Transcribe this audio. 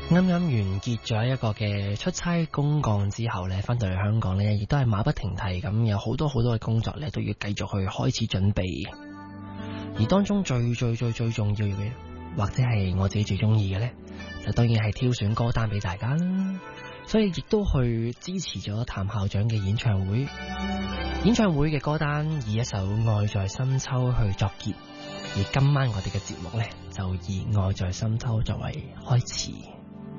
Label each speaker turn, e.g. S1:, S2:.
S1: 啱啱完結咗一個嘅出差公幹之後呢，翻到嚟香港呢，亦都係馬不停蹄咁，有好多嘅工作呢，都要繼續去開始準備。而當中最重要嘅，或者係我自己最中意嘅呢，就當然係挑選歌單俾大家啦。所以亦都去支持咗譚校長嘅演唱會。演唱會嘅歌單以一首《愛在深秋》去作結，而今晚我哋嘅節目呢，就以《愛在深秋》作為開始。